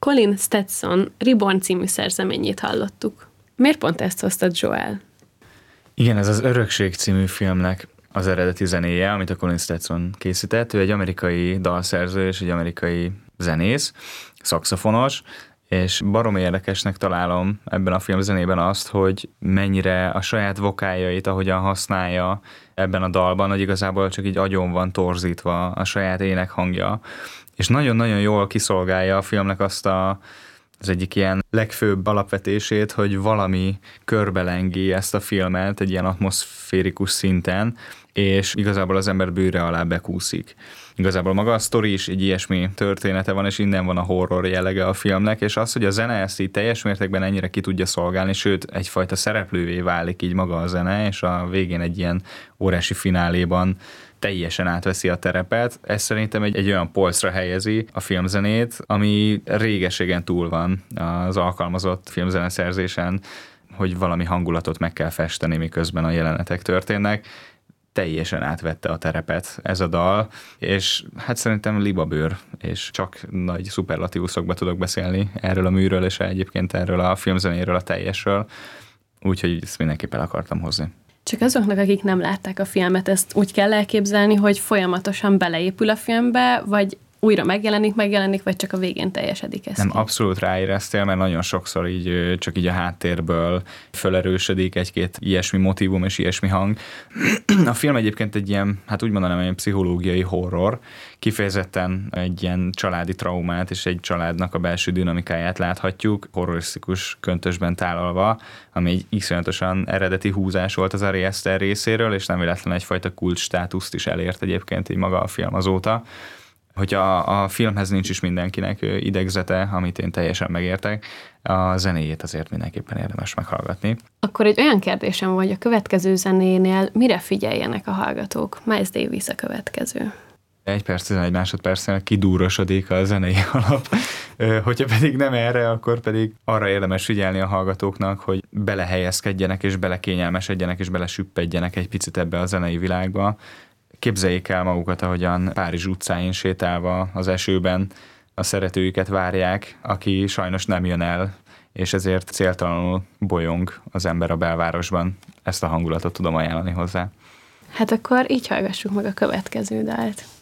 Colin Stetson Reborn című szerzeményét hallottuk. Miért pont ezt hoztad, Joel? Igen, ez az Örökség című filmnek az eredeti zenéje, amit a Colin Stetson készített. Ő egy amerikai dalszerző és egy amerikai zenész, szaxofonos, és baromi érdekesnek találom ebben a filmzenében azt, hogy mennyire a saját vokáljait, ahogyan használja ebben a dalban, hogy igazából csak így agyon van torzítva a saját énekhangja, és nagyon-nagyon jól kiszolgálja a filmnek azt az egyik ilyen legfőbb alapvetését, hogy valami körbelengi ezt a filmet egy ilyen atmoszférikus szinten, és igazából az ember bőre alá bekúszik. Igazából maga a sztori is egy ilyesmi története van, és innen van a horror jellege a filmnek, és az, hogy a zene ezt így teljes mértékben ennyire ki tudja szolgálni, sőt, egyfajta szereplővé válik így maga a zene, és a végén egy ilyen óriási fináléban teljesen átveszi a terepet. Ez szerintem egy olyan polcra helyezi a filmzenét, ami régeségen túl van az alkalmazott filmzeneszerzésen, hogy valami hangulatot meg kell festeni, miközben a jelenetek történnek. Teljesen átvette a terepet ez a dal, és hát szerintem libabőr, és csak nagy szuperlatívuszokba tudok beszélni erről a műről, és egyébként erről a filmzenéről, a teljesről, úgyhogy ezt mindenképpen akartam hozni. Csak azoknak, akik nem látták a filmet, ezt úgy kell elképzelni, hogy folyamatosan beleépül a filmbe, vagy újra megjelenik, vagy csak a végén teljesedik ez? Nem, abszolút ráéreztél, mert nagyon sokszor így csak így a háttérből felerősödik egy-két ilyesmi motívum és ilyesmi hang. A film egyébként egy ilyen, hát úgy mondanám, egy pszichológiai horror, kifejezetten egy ilyen családi traumát és egy családnak a belső dinamikáját láthatjuk, horrorisztikus köntösben tálalva, ami egy iszonyatosan eredeti húzás volt az Ari Aster részéről, és nem véletlenül egyfajta kult státuszt is elért egyébként így maga a film azóta. Hogyha a filmhez nincs is mindenkinek idegzete, amit én teljesen megértek, a zenéjét azért mindenképpen érdemes meghallgatni. Akkor egy olyan kérdésem van, hogy a következő zenénél mire figyeljenek a hallgatók? Miles Davis a következő. 1 perc, 11 másodpercnél kidúrosodik a zenei alap. Hogyha pedig nem erre, akkor pedig arra érdemes figyelni a hallgatóknak, hogy belehelyezkedjenek és belekényelmesedjenek és belesüppedjenek egy picit ebbe a zenei világba. Képzeljék el magukat, ahogyan Párizs utcáin sétálva az esőben a szeretőjüket várják, aki sajnos nem jön el, és ezért céltalanul bolyong az ember a belvárosban. Ezt a hangulatot tudom ajánlani hozzá. Hát akkor így hallgassuk meg a következő dalt.